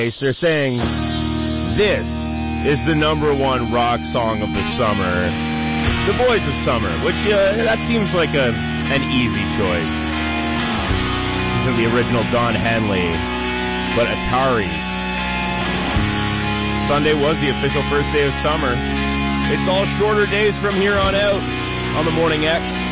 They're saying this is the number one rock song of the summer. The Boys of Summer, which that seems like an easy choice. These are the original Don Henley, but Ataris. Sunday was the official first day of summer. It's all shorter days from here on out on the Morning X.